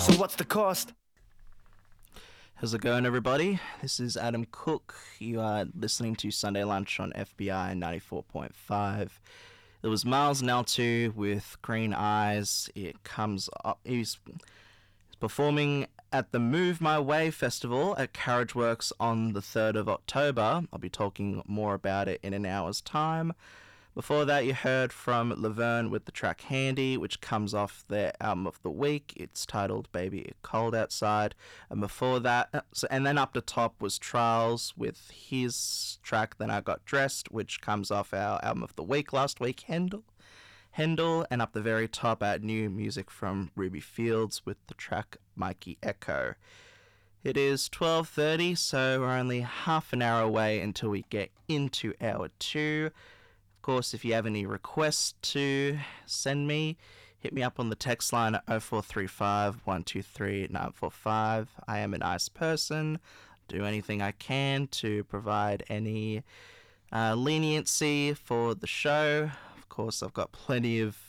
So what's the cost? How's it going, everybody? This is Adam Cook. You are listening to Sunday Lunch on FBI 94.5. It was Miles Neltu with Green Eyes. It comes up. He's performing at the Move My Way Festival at Carriageworks on the 3rd of October. I'll be talking more about it in an hour's time. Before that, you heard from Laverne with the track Handy, which comes off their album of the week. It's titled Baby It's Cold Outside. And before that, and then up the top was Trials with his track Then I Got Dressed, which comes off our album of the week last week, Hendel. And up the very top, our new music from Ruby Fields with the track Mikey Echo. It is 12:30, so we're only half an hour away until we get into hour 2. Of course, if you have any requests to send me, hit me up on the text line at 0435 123 945. I am a nice person. Do anything I can to provide any leniency for the show. Of course, I've got plenty of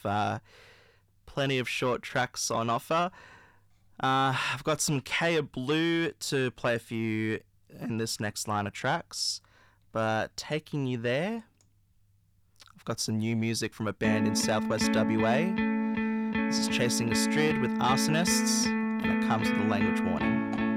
short tracks on offer. I've got some Kaya Blue to play for you in this next line of tracks. But taking you there, I've got some new music from a band in Southwest WA. This is Chasing a Strid with Arsonists, and it comes with a language warning.